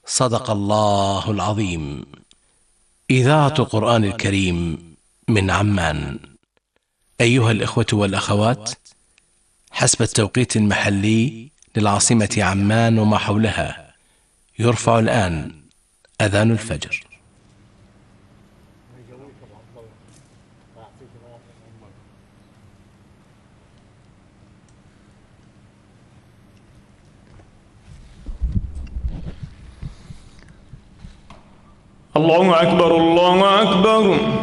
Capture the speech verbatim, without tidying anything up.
صدق الله العظيم. إذاعة قرآن الكريم من عمان. أيها الإخوة والأخوات، حسب التوقيت المحلي للعاصمة عمان وما حولها، يرفع الآن أذان الفجر. الله أكبر الله أكبر.